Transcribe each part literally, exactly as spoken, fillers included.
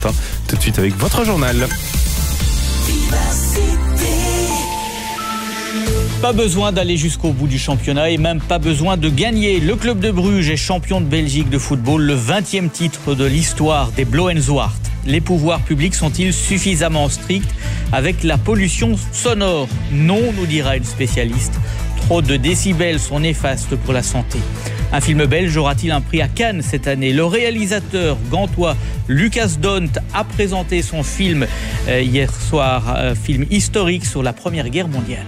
Tout de suite avec votre journal. Pas besoin d'aller jusqu'au bout du championnat et même pas besoin de gagner. Le club de Bruges est champion de Belgique de football, le vingtième titre de l'histoire des Blauw-en-Zwart. Les pouvoirs publics sont-ils suffisamment stricts avec la pollution sonore? Non, nous dira une spécialiste. Trop de décibels sont néfastes pour la santé. Un film belge aura-t-il un prix à Cannes cette année? Le réalisateur gantois Lucas Dont a présenté son film euh, hier soir, un film historique sur la Première Guerre mondiale.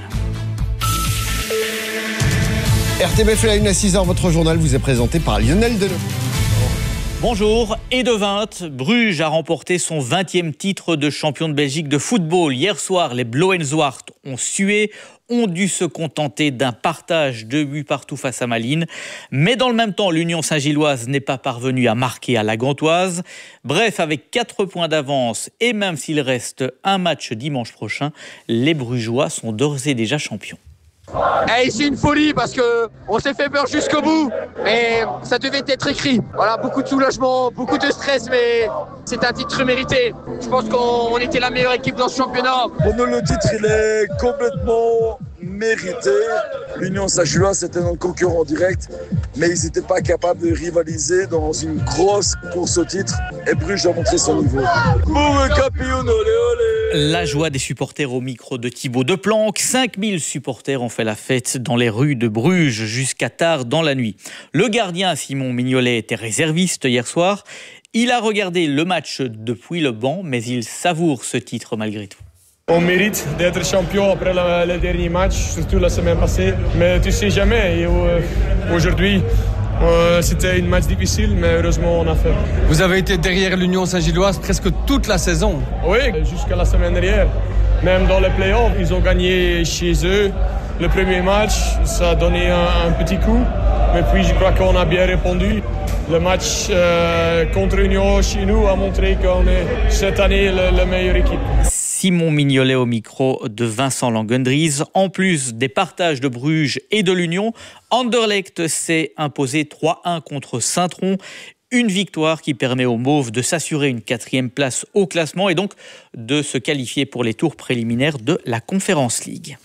R T B F la une à six heures, votre journal vous est présenté par Lionel Deleu. Bonjour, et de vingt, Bruges a remporté son vingtième titre de champion de Belgique de football. Hier soir, les Blauw-en-Zwart ont sué, ont dû se contenter d'un partage de buts partout face à Malines. Mais dans le même temps, l'Union Saint-Gilloise n'est pas parvenue à marquer à la Gantoise. Bref, avec quatre points d'avance, et même s'il reste un match dimanche prochain, les Brugeois sont d'ores et déjà champions. Et c'est une folie parce que on s'est fait peur jusqu'au bout, mais ça devait être écrit. Voilà, beaucoup de soulagement, beaucoup de stress, mais c'est un titre mérité. Je pense qu'on était la meilleure équipe dans ce championnat. Pour nous, le titre, il est complètement mérité. L'Union Saint-Gilloise, c'était notre concurrent direct, mais ils n'étaient pas capables de rivaliser dans une grosse course au titre. Et Bruges a montré son niveau. Pour le campion, olé olé. La joie des supporters au micro de Thibaut Deplanque. cinq mille supporters ont fait la fête dans les rues de Bruges jusqu'à tard dans la nuit. Le gardien Simon Mignolet était réserviste hier soir. Il a regardé le match depuis le banc, mais il savoure ce titre malgré tout. On mérite d'être champion après le, le dernier match, surtout la semaine passée. Mais tu sais jamais. Et, euh, aujourd'hui, euh, c'était un match difficile, mais heureusement, on a fait. Vous avez été derrière l'Union Saint-Gilloise presque toute la saison. Oui, jusqu'à la semaine dernière. Même dans les playoffs, ils ont gagné chez eux. Le premier match, ça a donné un, un petit coup. Mais puis, je crois qu'on a bien répondu. Le match euh, contre l'Union chez nous a montré qu'on est cette année la, la meilleure équipe. Simon Mignolet au micro de Vincent Langendries. En plus des partages de Bruges et de l'Union, Anderlecht s'est imposé trois un contre Saint-Tron. Une victoire qui permet aux Mauves de s'assurer une quatrième place au classement et donc de se qualifier pour les tours préliminaires de la Conference League.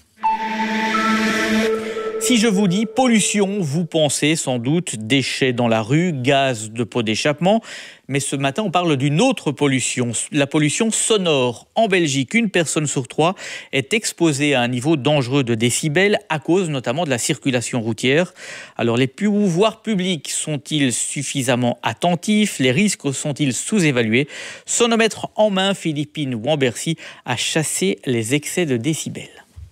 Si je vous dis pollution, vous pensez sans doute déchets dans la rue, gaz de pots d'échappement. Mais ce matin, on parle d'une autre pollution, la pollution sonore. En Belgique, une personne sur trois est exposée à un niveau dangereux de décibels à cause notamment de la circulation routière. Alors les pouvoirs publics sont-ils suffisamment attentifs? Les risques sont-ils sous-évalués? Sonomètre en main, Philippine Wambercy a chassé les excès de décibels.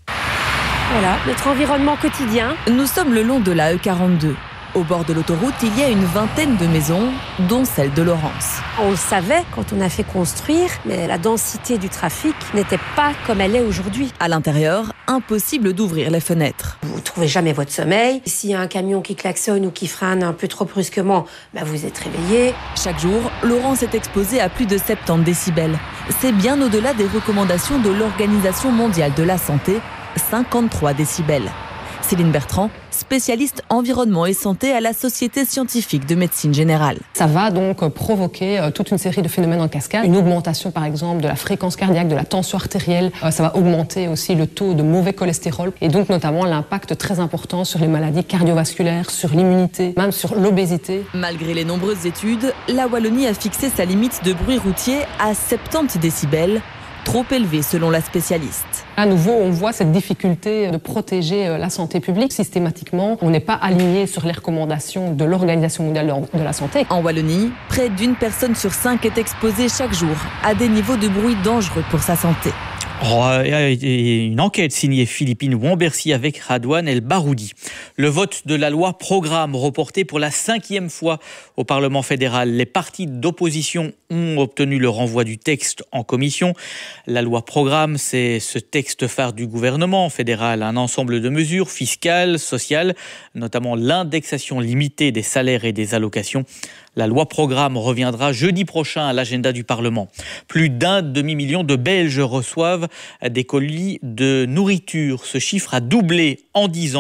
Voilà, notre environnement quotidien. Nous sommes le long de la E quarante-deux. Au bord de l'autoroute, il y a une vingtaine de maisons, dont celle de Laurence. On le savait quand on a fait construire, mais la densité du trafic n'était pas comme elle est aujourd'hui. À l'intérieur, impossible d'ouvrir les fenêtres. Vous ne trouvez jamais votre sommeil. S'il y a un camion qui klaxonne ou qui freine un peu trop brusquement, bah vous êtes réveillé. Chaque jour, Laurence est exposée à plus de soixante-dix décibels. C'est bien au-delà des recommandations de l'Organisation mondiale de la santé, cinquante-trois décibels. Céline Bertrand, spécialiste environnement et santé à la Société scientifique de médecine générale. Ça va donc provoquer toute une série de phénomènes en cascade. Une augmentation par exemple de la fréquence cardiaque, de la tension artérielle. Ça va augmenter aussi le taux de mauvais cholestérol et donc notamment l'impact très important sur les maladies cardiovasculaires, sur l'immunité, même sur l'obésité. Malgré les nombreuses études, la Wallonie a fixé sa limite de bruit routier à soixante-dix décibels. Trop élevé selon la spécialiste. À nouveau, on voit cette difficulté de protéger la santé publique. Systématiquement, on n'est pas aligné sur les recommandations de l'Organisation mondiale de la santé. En Wallonie, près d'une personne sur cinq est exposée chaque jour à des niveaux de bruit dangereux pour sa santé. Oh, une enquête signée Philippine Wambercy avec Radouane El Baroudi. Le vote de la loi programme reporté pour la cinquième fois au Parlement fédéral. Les partis d'opposition ont obtenu le renvoi du texte en commission. La loi programme, c'est ce texte phare du gouvernement fédéral, un ensemble de mesures fiscales, sociales, notamment l'indexation limitée des salaires et des allocations. La loi programme reviendra jeudi prochain à l'agenda du Parlement. Plus d'un demi-million de Belges reçoivent des colis de nourriture. Ce chiffre a doublé en dix ans.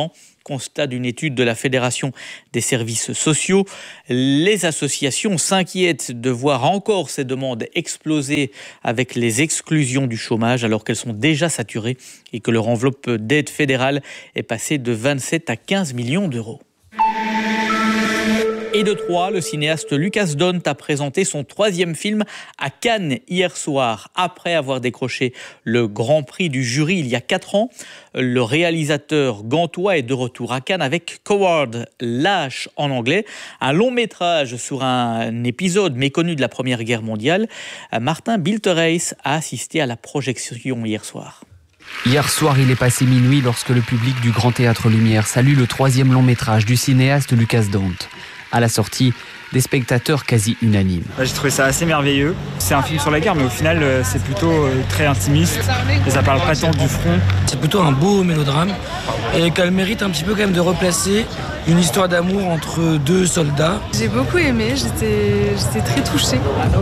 constat d'une étude de la Fédération des services sociaux. Les associations s'inquiètent de voir encore ces demandes exploser avec les exclusions du chômage alors qu'elles sont déjà saturées et que leur enveloppe d'aide fédérale est passée de vingt-sept à quinze millions d'euros. Et de Troyes, le cinéaste Lucas Dont a présenté son troisième film à Cannes hier soir. Après avoir décroché le Grand Prix du jury il y a quatre ans, le réalisateur gantois est de retour à Cannes avec Coward, Lâche en anglais, un long métrage sur un épisode méconnu de la Première Guerre mondiale. Martin Biltereis a assisté à la projection hier soir. Hier soir, il est passé minuit lorsque le public du Grand Théâtre Lumière salue le troisième long métrage du cinéaste Lucas Dont. À la sortie, des spectateurs quasi unanimes. J'ai trouvé ça assez merveilleux. C'est un film sur la guerre, mais au final, c'est plutôt très intimiste et ça parle pas tant du front. C'est plutôt un beau mélodrame et qu'elle mérite un petit peu quand même de replacer une histoire d'amour entre deux soldats. J'ai beaucoup aimé, j'étais, j'étais très touchée.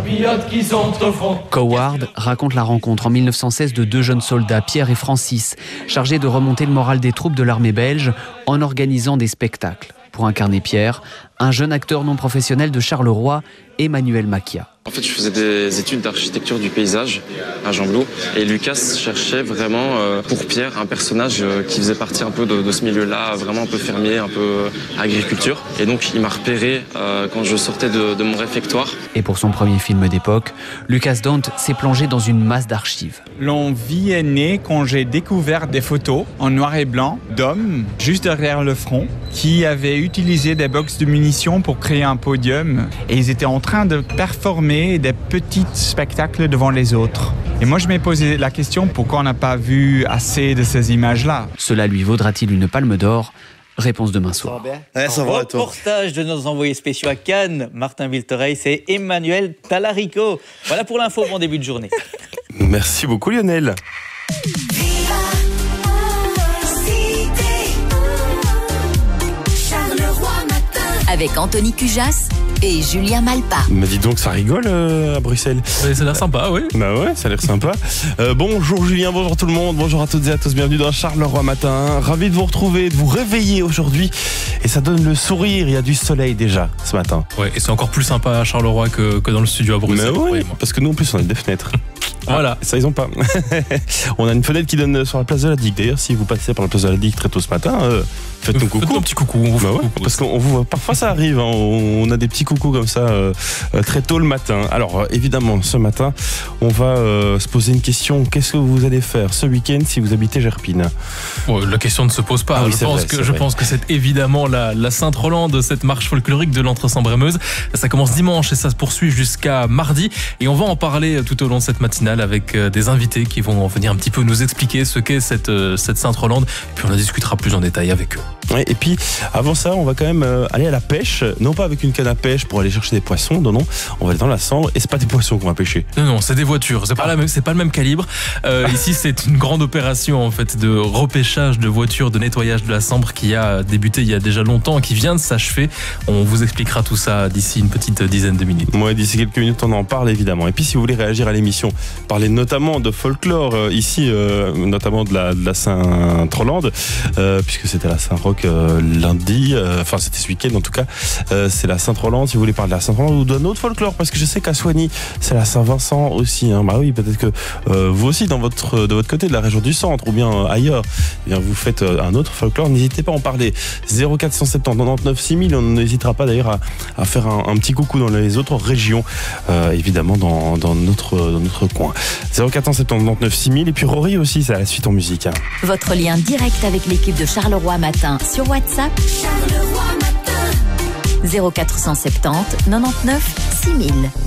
Coward raconte la rencontre en mille neuf cent seize de deux jeunes soldats, Pierre et Francis, chargés de remonter le moral des troupes de l'armée belge en organisant des spectacles. Pour incarner Pierre, un jeune acteur non professionnel de Charleroi, Emmanuel Macchia. En fait, je faisais des études d'architecture du paysage à Jean-Blou et Lucas cherchait vraiment euh, pour Pierre un personnage euh, qui faisait partie un peu de, de ce milieu-là, vraiment un peu fermier, un peu euh, agriculture. Et donc, il m'a repéré euh, quand je sortais de, de mon réfectoire. Et pour son premier film d'époque, Lucas Dont s'est plongé dans une masse d'archives. L'envie est née quand j'ai découvert des photos en noir et blanc d'hommes juste derrière le front qui avaient utilisé des box de munitions pour créer un podium et ils étaient en train de performer des petits spectacles devant les autres. Et moi, je m'ai posé la question, pourquoi on n'a pas vu assez de ces images-là ? Cela lui vaudra-t-il une palme d'or ? Réponse demain soir. Ouais, ça va, reportage de nos envoyés spéciaux à Cannes, Martin Biltereis et Emmanuel Talarico. Voilà pour l'info, bon début de journée. Merci beaucoup Lionel. Avec Anthony Cujas et Julien Malpa. Mais dis donc, ça rigole euh, à Bruxelles. Ouais, ça a l'air sympa, oui. Bah ouais, ça a l'air sympa. Euh, bonjour Julien, bonjour tout le monde, bonjour à toutes et à tous, bienvenue dans Charleroi Matin. Ravi de vous retrouver, de vous réveiller aujourd'hui. Et ça donne le sourire, il y a du soleil déjà ce matin. Ouais, et c'est encore plus sympa à Charleroi que, que dans le studio à Bruxelles. Mais ouais, parce que nous en plus on a des fenêtres. Voilà. Ah, ça ils ont pas. On a une fenêtre qui donne sur la place de la Digue. D'ailleurs, si vous passez par la place de la Digue très tôt ce matin, euh, faites-nous coucou. Faites un petit coucou. On vous fait bah ouais, coucou parce qu'on vous voit. Parfois ça arrive. Hein, on a des petits coucous comme ça euh, très tôt le matin. Alors euh, évidemment, ce matin, on va euh, se poser une question. Qu'est-ce que vous allez faire ce week-end si vous habitez Gerpine ? Ouais, la question ne se pose pas. Ah oui, je pense vrai, que je vrai. pense que c'est évidemment la, la Sainte-Rolande, cette marche folklorique de l'Entre-Saint-Brémeuse. Ça commence dimanche et ça se poursuit jusqu'à mardi. Et on va en parler tout au long de cette matinale avec des invités qui vont venir un petit peu nous expliquer ce qu'est cette, cette Sainte-Rolande. Et puis on en discutera plus en détail avec eux. Ouais, et puis avant ça, on va quand même euh, aller à la pêche, non pas avec une canne à pêche pour aller chercher des poissons, non non, on va aller dans la Sambre et c'est pas des poissons qu'on va pêcher. Non non, c'est des voitures, c'est pas la même, c'est pas le même calibre. Euh, ici, c'est une grande opération en fait de repêchage de voitures, de nettoyage de la Sambre qui a débuté il y a déjà longtemps et qui vient de s'achever. On vous expliquera tout ça d'ici une petite dizaine de minutes. Ouais, d'ici quelques minutes, on en parle évidemment. Et puis si vous voulez réagir à l'émission, parler notamment de folklore euh, ici, euh, notamment de la, de la Sainte-Rolande, euh, puisque c'était la Saint-Roch euh, lundi, euh, enfin c'était ce week-end en tout cas, euh, c'est la Sainte-Rolande. Si vous voulez parler de la Sainte-Rolande ou d'un autre folklore, parce que je sais qu'à Soigny, c'est la Saint-Vincent aussi. Hein. Bah oui, peut-être que euh, vous aussi, dans votre, de votre côté de la région du centre ou bien euh, ailleurs, eh bien, vous faites euh, un autre folklore. N'hésitez pas à en parler. zéro quatre cent soixante-dix quatre-vingt-neuf six mille. On n'hésitera pas d'ailleurs à, à faire un, un petit coucou dans les autres régions, euh, évidemment dans, dans, notre, dans notre coin. zéro quatre cent soixante-dix quatre-vingt-neuf six mille. Et puis Rory aussi, c'est à la suite en musique. Hein. Votre lien direct avec l'équipe de Charleroi Matin sur WhatsApp. Charleroi Matin. zéro quatre cent soixante-dix quatre-vingt-neuf six mille.